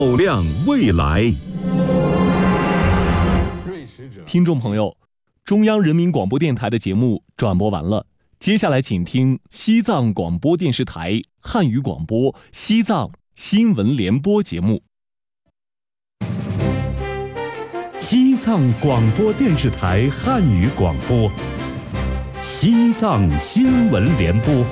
照亮未来。 听众朋友，中央人民广播电台的节目转播完了，接下来请听西藏广播电视台汉语广播西藏新闻联播节目。 西藏广播电视台汉语广播，西藏新闻联播。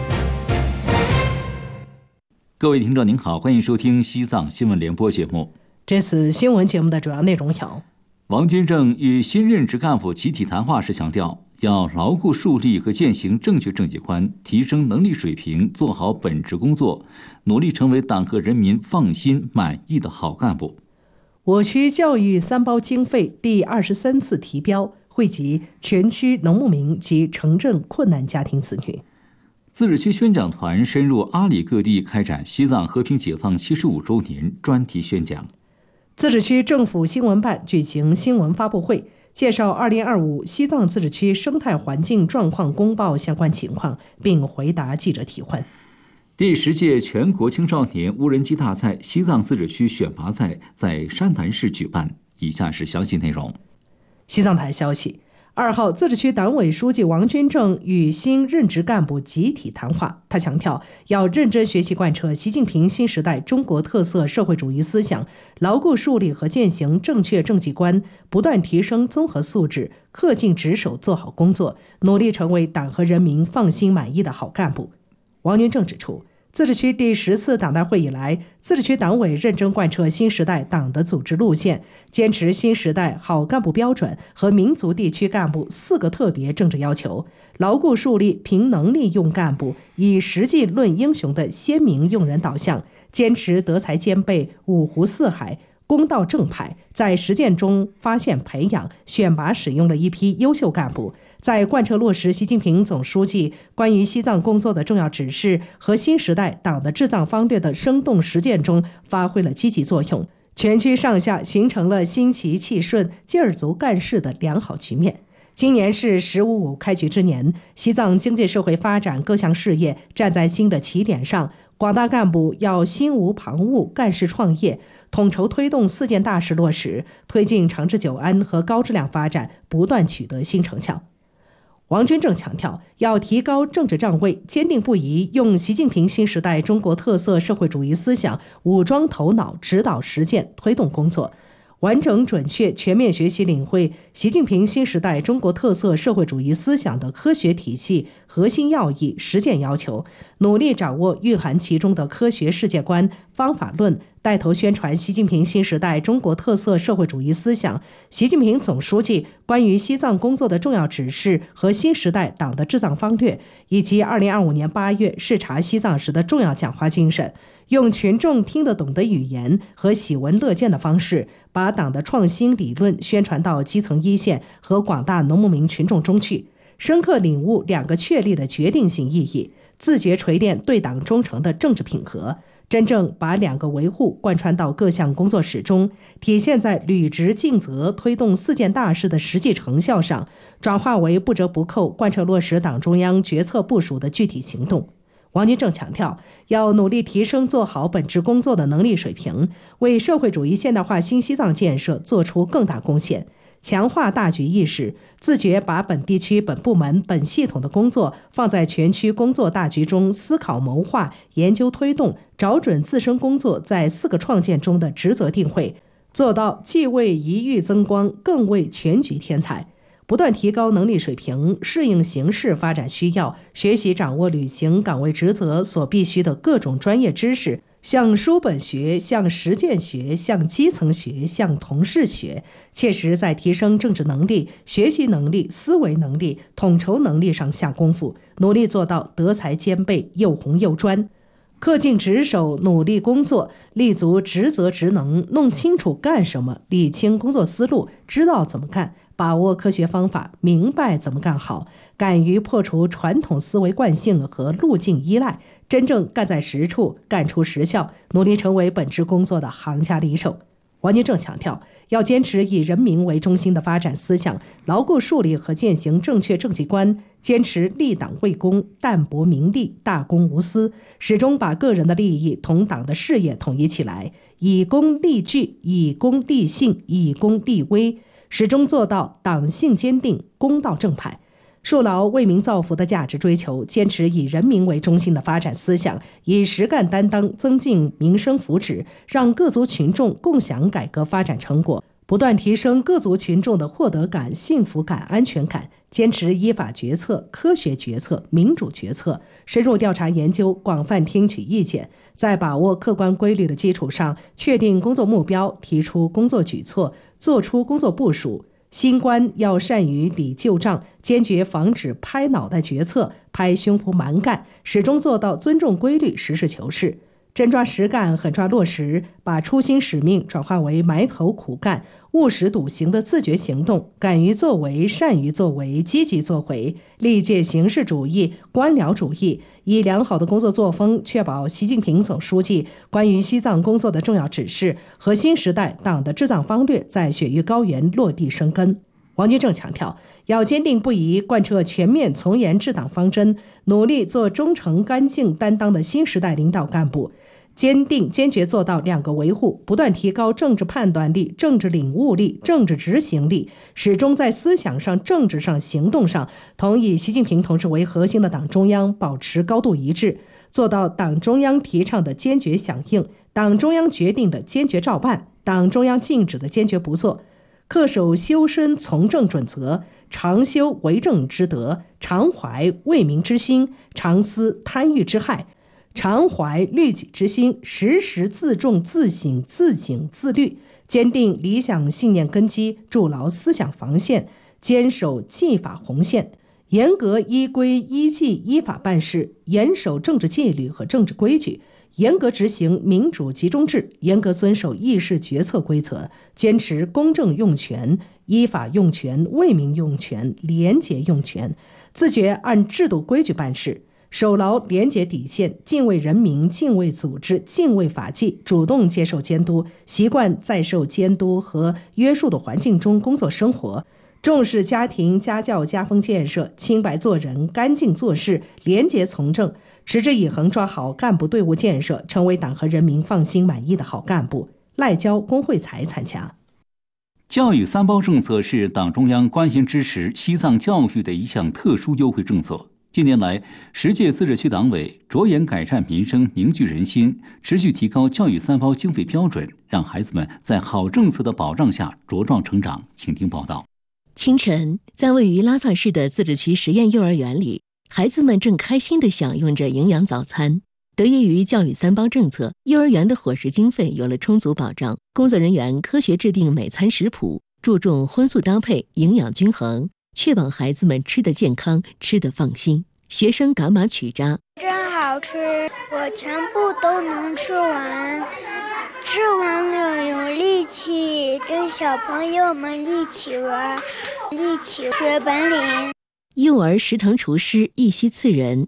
各位听众您好，欢迎收听西藏新闻联播节目。 这次新闻节目的主要内容有： 王军正与新任职干部集体谈话时强调，要牢固树立和践行正确政绩观，提升能力水平，做好本职工作，努力成为党和人民放心满意的好干部。 我区教育三包经费第23次提标，惠及全区农牧民及城镇困难家庭子女。 自治区宣讲团深入阿里各地开展西藏和平解放75周年专题宣讲。 自治区政府新闻办举行新闻发布会，介绍2025西藏自治区生态环境状况公报相关情况，并回答记者提问。 第10届全国青少年无人机大赛西藏自治区选拔赛在山南市举办。以下是详细内容。 西藏台消息，2号，自治区党委书记王军正与新任职干部集体谈话。他强调，要认真学习贯彻习近平新时代中国特色社会主义思想，牢固树立和践行正确政绩观，不断提升综合素质，恪尽职守，做好工作，努力成为党和人民放心满意的好干部。王军正指出，自治区第10次党代会以来，自治区党委认真贯彻新时代党的组织路线，坚持新时代好干部标准和民族地区干部4个特别政治要求，牢固树立凭能力用干部、以实际论英雄的鲜明用人导向，坚持德才兼备、五湖四海、公道正派，在实践中发现培养、选拔使用了一批优秀干部，在贯彻落实习近平总书记关于西藏工作的重要指示和新时代党的治藏方略的生动实践中发挥了积极作用，全区上下形成了心齐气顺、劲儿足干事的良好局面。今年是“1055”开局之年，西藏经济社会发展各项事业站在新的起点上，广大干部要心无旁骛，干事创业，统筹推动4件大事落实，推进长治久安和高质量发展不断取得新成效。王军正强调，要提高政治站位，坚定不移用习近平新时代中国特色社会主义思想武装头脑，指导实践，推动工作，完整准确全面学习领会习近平新时代中国特色社会主义思想的科学体系、核心要义、实践要求，努力掌握蕴含其中的科学世界观、方法论，带头宣传习近平新时代中国特色社会主义思想、习近平总书记关于西藏工作的重要指示和新时代党的治藏方略，以及2025年8月视察西藏时的重要讲话精神，用群众听得懂的语言和喜闻乐见的方式，把党的创新理论宣传到基层一线和广大农牧民群众中去，深刻领悟2个确立的决定性意义，自觉锤炼对党忠诚的政治品格，真正把2个维护贯穿到各项工作室中，体现在履职尽责推动4件大事的实际成效上，转化为不折不扣贯彻落实党中央决策部署的具体行动。王军正强调，要努力提升做好本职工作的能力水平，为社会主义现代化新西藏建设做出更大贡献，强化大局意识，自觉把本地区本部门本系统的工作放在全区工作大局中思考谋划、研究推动，找准自身工作在4个创建中的职责定位，做到既为一域增光，更为全局添彩，不断提高能力水平，适应形势发展需要，学习掌握履行岗位职责所必须的各种专业知识，向书本学、向实践学、向基层学、向同事学，切实在提升政治能力、学习能力、思维能力、统筹能力上下功夫，努力做到德才兼备、又红又专，恪尽职守，努力工作，立足职责职能，弄清楚干什么，理清工作思路，知道怎么干，把握科学方法，明白怎么干好，敢于破除传统思维惯性和路径依赖，真正干在实处，干出实效，努力成为本职工作的行家里手。 王金正强调，要坚持以人民为中心的发展思想，牢固树立和践行正确政绩观，坚持立党为公、淡泊名利、大公无私，始终把个人的利益同党的事业统一起来，以公立据、以公立信、以公立威，始终做到党性坚定、公道正派。树牢为民造福的价值追求，坚持以人民为中心的发展思想，以实干担当增进民生福祉，让各族群众共享改革发展成果，不断提升各族群众的获得感、幸福感、安全感。坚持依法决策、科学决策、民主决策，深入调查研究，广泛听取意见，在把握客观规律的基础上，确定工作目标，提出工作举措，做出工作部署。新官要善于理旧账，坚决防止拍脑袋决策、拍胸脯蛮干，始终做到尊重规律、实事求是。真抓实干，狠抓落实，把初心使命转化为埋头苦干、务实笃行的自觉行动，敢于作为、善于作为、积极作为，力戒形式主义、官僚主义，以良好的工作作风，确保习近平总书记关于西藏工作的重要指示和新时代党的治藏方略在雪域高原落地生根。王金正强调，要坚定不移贯彻全面从严治党方针，努力做忠诚干净担当的新时代领导干部，坚决做到两个维护，不断提高政治判断力、政治领悟力、政治执行力，始终在思想上、政治上、行动上同以习近平同志为核心的党中央保持高度一致，做到党中央提倡的坚决响应，党中央决定的坚决照办，党中央禁止的坚决不做，恪守修身从政准则，常修为政之德，常怀为民之心，常思贪欲之害，常怀律己之心，时时自重自省自警自律，坚定理想信念根基，筑牢思想防线，坚守纪法红线，严格依规依纪依法办事，严守政治纪律和政治规矩，严格执行民主集中制，严格遵守议事决策规则，坚持公正用权、依法用权、为民用权、廉洁用权，自觉按制度规矩办事，守牢廉洁底线，敬畏人民、敬畏组织、敬畏法纪，主动接受监督，习惯在受监督和约束的环境中工作生活，重视家庭、家教、家风建设，清白做人、干净做事、廉洁从政，持之以恒抓好干部队伍建设，成为党和人民放心满意的好干部。赖娇、龚慧才参加。 教育三包政策是党中央关心支持西藏教育的一项特殊优惠政策。近年来，10届自治区党委着眼改善民生、凝聚人心，持续提高教育三包经费标准，让孩子们在好政策的保障下茁壮成长。请听报道。 清晨，在位于拉萨市的自治区实验幼儿园里，孩子们正开心地享用着营养早餐。得益于教育三包政策，幼儿园的伙食经费有了充足保障，工作人员科学制定每餐食谱，注重荤素搭配、营养均衡，确保孩子们吃得健康、吃得放心。学生嘎玛曲扎， 真好吃，我全部都能吃完，吃完了有力气跟小朋友们一起玩，一起学本领。 幼儿食堂厨师一西次仁，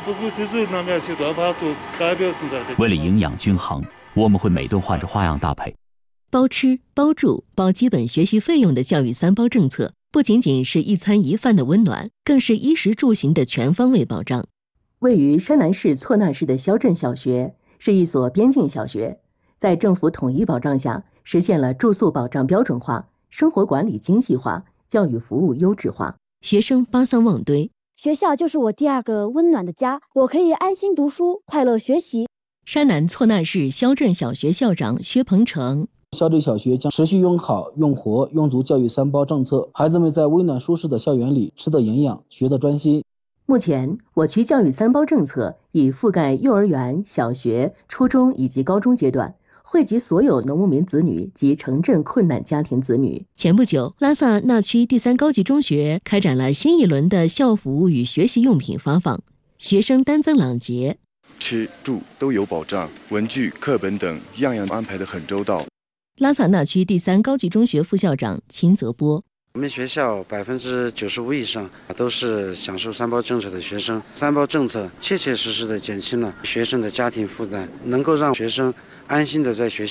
为了营养均衡，我们会每顿换着花样搭配。 包吃、包住、包基本学习费用的教育三包政策，不仅仅是一餐一饭的温暖，更是衣食住行的全方位保障。位于山南市错那市的肖镇小学是一所边境小学，在政府统一保障下，实现了住宿保障标准化、生活管理精细化、教育服务优质化。学生巴桑旺堆， 学校就是我第二个温暖的家，我可以安心读书，快乐学习。 山南错那市肖镇小学校长薛鹏程， 肖镇小学将持续用好、用活、用足教育三包政策，孩子们在温暖舒适的校园里吃得营养，学得专心。 目前，我区教育三包政策已覆盖幼儿园、小学、初中以及高中阶段，惠及所有农牧民子女及城镇困难家庭子女。前不久，拉萨那区第3高级中学开展了新一轮的校服与学习用品发放，学生单增朗杰， 吃住都有保障，文具、课本等样样安排得很周到。 拉萨那区第3高级中学副校长秦泽波， 我们学校95%以上都是享受三包政策的学生，三包政策切切实实地减轻了学生的家庭负担，能够让学生安心地在学校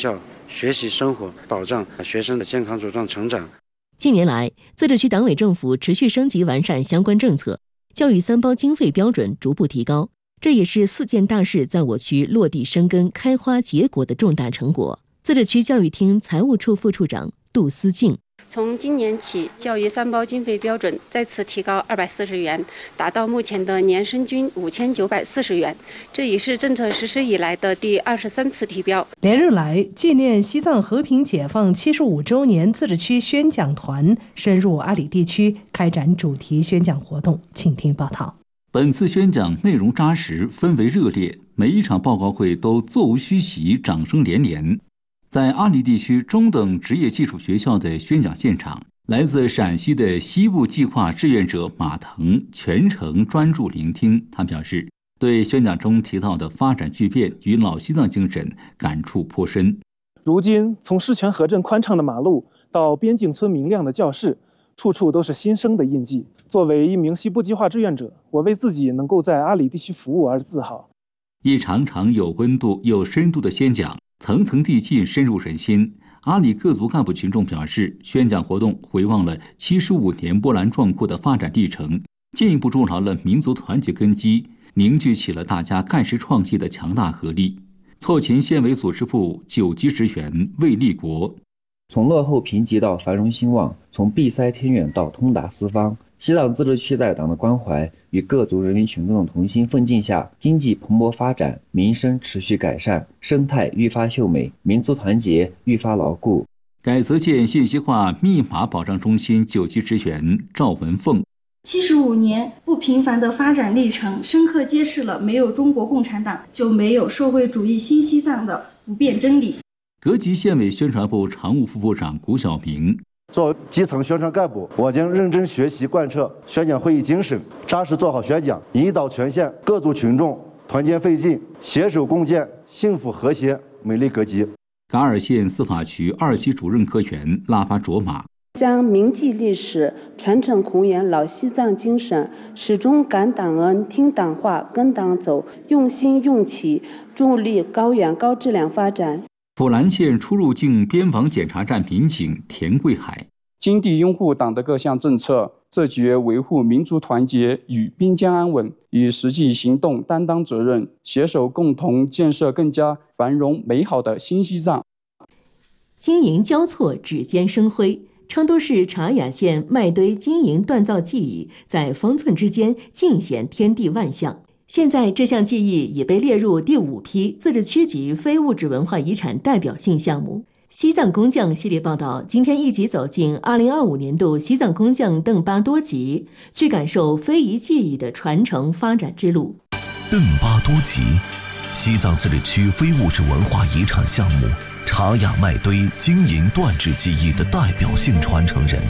学习生活，保障学生的健康茁壮成长。 近年来，自治区党委政府持续升级完善相关政策，教育三包经费标准逐步提高，这也是4件大事在我区落地生根、开花结果的重大成果。自治区教育厅财务处副处长杜思静。 从今年起，教育三包经费标准再次提高240元，达到目前的年生均5940元。这已是政策实施以来的第23次提标。 连日来，纪念西藏和平解放75周年自治区宣讲团深入阿里地区开展主题宣讲活动，请听报道。 本次宣讲内容扎实，氛围热烈，每一场报告会都座无虚席，掌声连连。在阿里地区中等职业技术学校的宣讲现场，来自陕西的西部计划志愿者马腾全程专注聆听。他表示，对宣讲中提到的发展巨变与老西藏精神感触颇深。 如今，从狮泉河镇宽敞的马路到边境村明亮的教室，处处都是新生的印记。作为一名西部计划志愿者，我为自己能够在阿里地区服务而自豪。 一场场有温度、有深度的宣讲，层层递进，深入人心。阿里各族干部群众表示，宣讲活动回望了75年波澜壮阔的发展历程，进一步筑牢了民族团结根基，凝聚起了大家干实创业的强大合力。凑勤县委组织部9级职员为立国。 从落后贫瘠到繁荣兴旺，从闭塞偏远到通达四方，西藏自治区在党的关怀与各族人民群众的同心奋进下，经济蓬勃发展，民生持续改善，生态愈发秀美，民族团结愈发牢固。 改则县信息化密码保障中心9级职员赵文凤 ：75年不平凡的发展历程，深刻揭示了没有中国共产党就没有社会主义新西藏的不变真理。 格吉县委宣传部常务副部长谷晓明： 做基层宣传干部，我将认真学习贯彻宣讲会议精神，扎实做好宣讲，引导全县各族群众团结奋进，携手共建幸福和谐美丽格吉。 噶尔县司法局2级主任科员拉巴卓玛： 将铭记历史，传承弘扬老西藏精神，始终感党恩、听党话、跟党走，用心用企，助力高远高质量发展。 普兰县出入境边防检查站民警田贵海： 坚定拥护党的各项政策，自觉维护民族团结与边疆安稳，以实际行动担当责任，携手共同建设更加繁荣美好的新西藏。 金银交错，指尖生辉。成都市察雅县麦堆金银锻造技艺在方寸之间尽显天地万象。现在这项技艺已被列入第5批自治区级非物质文化遗产代表性项目。西藏工匠系列报道今天一起走进2025年度西藏工匠邓巴多吉，去感受非遗技艺的传承发展之路。 邓巴多吉，西藏自治区非物质文化遗产项目察雅麦堆金银锻制技艺的代表性传承人。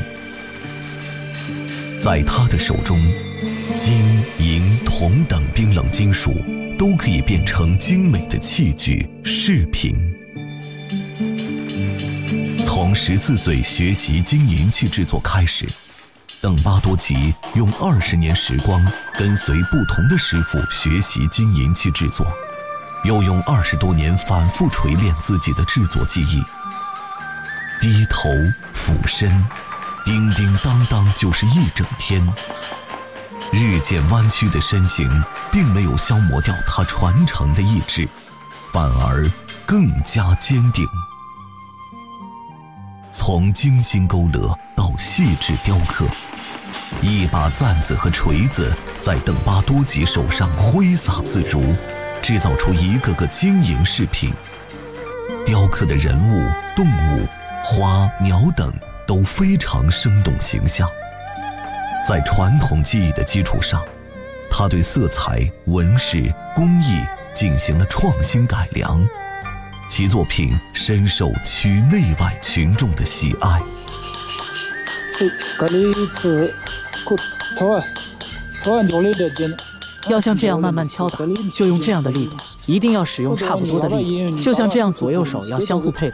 在他的手中，金、银、铜等冰冷金属都可以变成精美的器具、饰品。从14岁学习金银器制作开始，邓巴多吉用20年时光跟随不同的师傅学习金银器制作，又用20多年反复锤炼自己的制作技艺。低头俯身，叮叮当当就是一整天。日渐弯曲的身形并没有消磨掉他传承的意志，反而更加坚定。从精心勾勒到细致雕刻，一把钻子和锤子在邓巴多吉手上挥洒自如，制造出一个个金银饰品。雕刻的人物、动物、花、鸟等都非常生动形象。在传统技艺的基础上，他对色彩、纹饰、工艺进行了创新改良，其作品深受区内外群众的喜爱。 要像这样慢慢敲打，就用这样的力度，一定要使用差不多的力度，就像这样左右手要相互配合。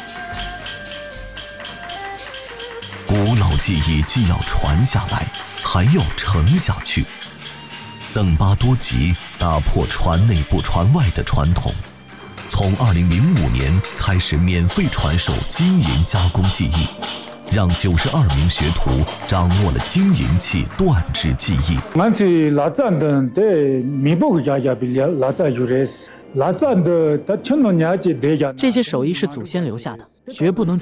古老技艺既要传下来，还要承下去。邓巴多吉打破传内不传外的传统， 从2005年开始免费传授金银加工技艺，让92名学徒掌握了金银器锻制技艺。 这些手艺是祖先留下的，绝不能